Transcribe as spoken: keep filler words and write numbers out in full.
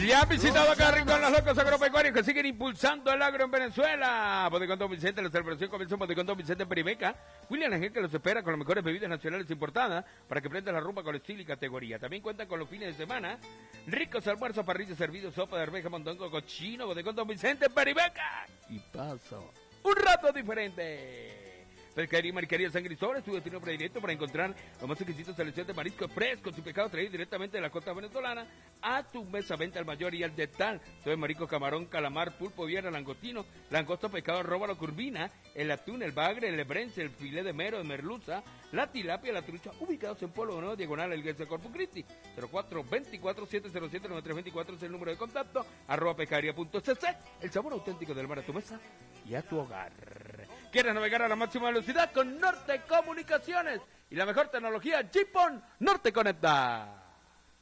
Ya han visitado acá Rincón los locos agropecuarios que siguen impulsando el agro en Venezuela. Bodegón Don Vicente, la celebración comienza en Bodegón Don Vicente en Perimeca. William Ángel que los espera con las mejores bebidas nacionales importadas para que prendan la rumba con estilo y categoría. También cuentan con los fines de semana. Ricos almuerzos, parrillas, servidos, sopa de arveja, mondongo, cochino. Bodegón Don Vicente en Perimeca. Y paso un rato diferente. Pescadería y Marisquería San Cristóbal es tu destino predilecto para encontrar los más exquisitos selección de mariscos frescos y pescados traídos directamente de la costa venezolana a tu mesa, venta al mayor y al detal. Todo es marisco, camarón, calamar, pulpo, viera, langostino, langosta, pescado, róbalo, curvina, el atún, el bagre, el lebrense, el filé de mero, de merluza, la tilapia, la trucha, ubicados en Pueblo Nuevo, diagonal, el Guercio Corpus Christi. cero cuatro veinticuatro siete cero siete nueve tres veinticuatro es el número de contacto, arroba pescadería punto c c, el sabor auténtico del mar a tu mesa y a tu hogar. ¿Quieres navegar a la máxima velocidad? Con Norte Comunicaciones y la mejor tecnología, Jeepon Norte Conecta.